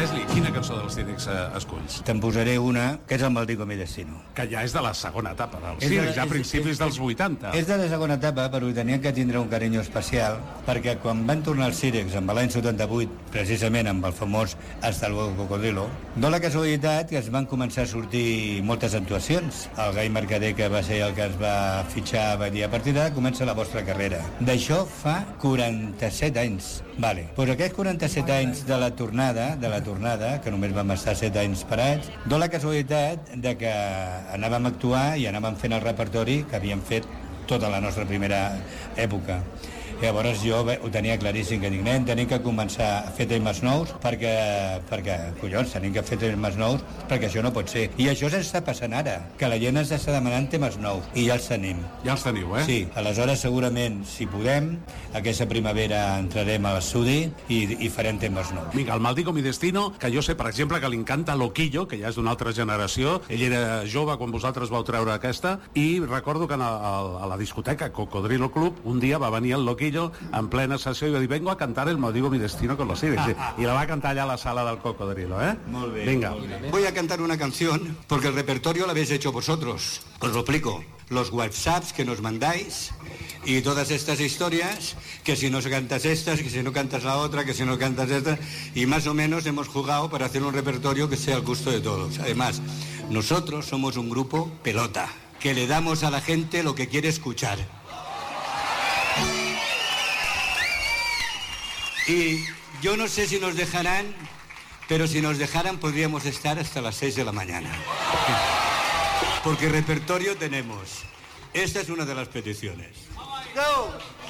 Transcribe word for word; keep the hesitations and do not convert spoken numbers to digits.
Leslie, quina cançó dels Círics eh, esculls? Te'n posaré una, que és el Maldigo mi destino. Que ja és de la segona etapa dels És de la- Círics, ja a és- principis és- dels vuitanta. És de la segona etapa, però hi tenien que tindre un carinyo especial, perquè quan van tornar els Círics amb l'any setanta-vuit, precisament amb el famós Hasta luego Cocodrilo, no la casualitat que es van començar a sortir moltes actuacions. El Gai Mercader, que va ser el que es va fitxar, va dir, a partir d'ara comença la vostra carrera. D'això fa quaranta-set anys. Vale. Pues aquests quaranta-set anys de la tornada, de la tornada, que només vam estar set anys parats, dona la casualitat de que anàvem a actuar i anàvem fent el repertori que havíem fet tota la nostra primera època. Llavors jo ho tenia claríssim, que dic, nen, tenim que començar a fer temes nous perquè, perquè collons, tenim que fer temes nous perquè això no pot ser. I això s'està passant ara, que la gent ens està demanant temes nous i ja els tenim. Ja els teniu, eh? Sí, aleshores segurament, si podem, aquesta primavera entrarem a l'estudi i, i farem temes nous. Vinga, el Maldigo mi destino, que jo sé, per exemple, que li encanta Loquillo, que ja és d'una altra generació. Ell era jove quan vosaltres vau treure aquesta, i recordo que a, a, a la discoteca Cocodrilo Club un dia va venir el Loquillo en plena sessió i va dir, vengo a cantar el Maldigo mi destino con los Círics. I la va cantar allà a la sala del Cocodrilo, ¿eh? Molt bé. Venga. Molt bé. Voy a cantar una canción porque el repertorio lo habéis hecho vosotros. Os lo explico. Los WhatsApps que nos mandáis y todas estas historias, que si no cantas estas, que si no cantas la otra, que si no cantas esta, y más o menos hemos jugado para hacer un repertorio que sea al gusto de todos. Además, nosotros somos un grupo pelota, que le damos a la gente lo que quiere escuchar. Y yo no sé si nos dejarán, pero si nos dejaran podríamos estar hasta las seis de la mañana. Porque repertorio tenemos. Esta es una de las peticiones. Go.